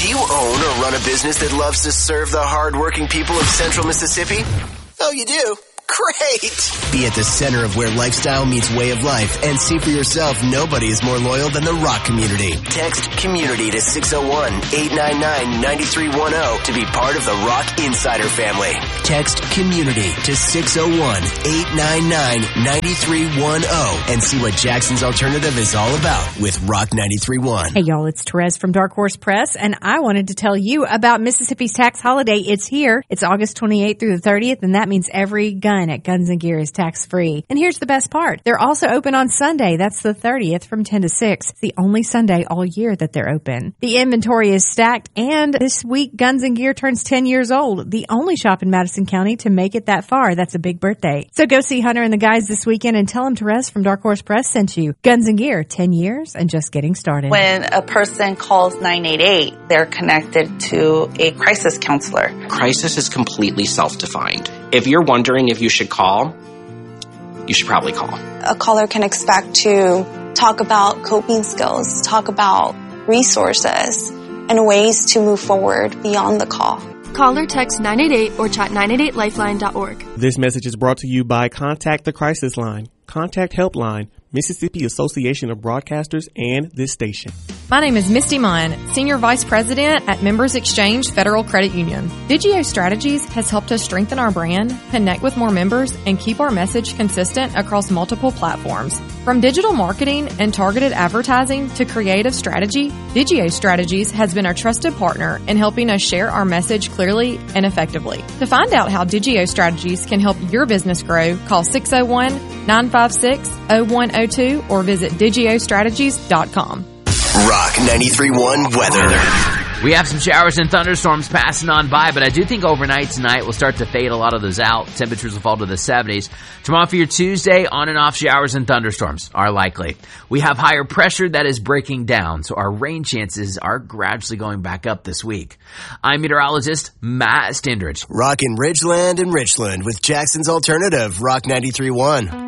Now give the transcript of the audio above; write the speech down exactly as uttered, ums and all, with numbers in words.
Do you own or run a business that loves to serve the hardworking people of Central Mississippi? Oh, you do? Great! Be at the center of where lifestyle meets way of life and see for yourself nobody is more loyal than the Rock community. Text COMMUNITY to six oh one, eight nine nine, nine three one oh to be part of the Rock Insider family. Text COMMUNITY to six oh one, eight nine nine, nine three one oh and see what Jackson's Alternative is all about with Rock ninety-three point one. Hey, y'all, it's Therese from Dark Horse Press, and I wanted to tell you about Mississippi's tax holiday. It's here. It's August twenty-eighth through the thirtieth, and that means every gun at Guns and Gear is tax-free. And here's the best part. They're also open on Sunday. That's the thirtieth from ten to six. It's the only Sunday all year that they're open. The inventory is stacked, and this week Guns and Gear turns ten years old. The only shop in Madison County to make it that far. That's a big birthday. So go see Hunter and the guys this weekend and tell them Therese from Dark Horse Press sent you. Guns and Gear, ten years and just getting started. When a person calls nine eight eight, they're connected to a crisis counselor. Crisis is completely self-defined. If you're wondering if you should call, you should probably call. A caller can expect to talk about coping skills, talk about resources, and ways to move forward beyond the call. Call or text nine eight eight or chat nine eight eight lifeline dot org. This message is brought to you by Contact the Crisis Line, Contact Helpline, Mississippi Association of Broadcasters, and this station. My name is Misty Munn, Senior Vice President at Members Exchange Federal Credit Union. Digio Strategies has helped us strengthen our brand, connect with more members, and keep our message consistent across multiple platforms. From digital marketing and targeted advertising to creative strategy, Digio Strategies has been our trusted partner in helping us share our message clearly and effectively. To find out how Digio Strategies can help your business grow, call six oh one, nine five six, oh one oh two or visit digio strategies dot com. Rock ninety-three point one weather. We have some showers and thunderstorms passing on by, but I do think overnight tonight we'll start to fade a lot of those out. Temperatures will fall to the seventies. Tomorrow for your Tuesday, on and off showers and thunderstorms are likely. We have higher pressure that is breaking down, so our rain chances are gradually going back up this week. I'm meteorologist Matt Stendridge. Rock in Ridgeland and Richland with Jackson's Alternative, Rock ninety-three point one.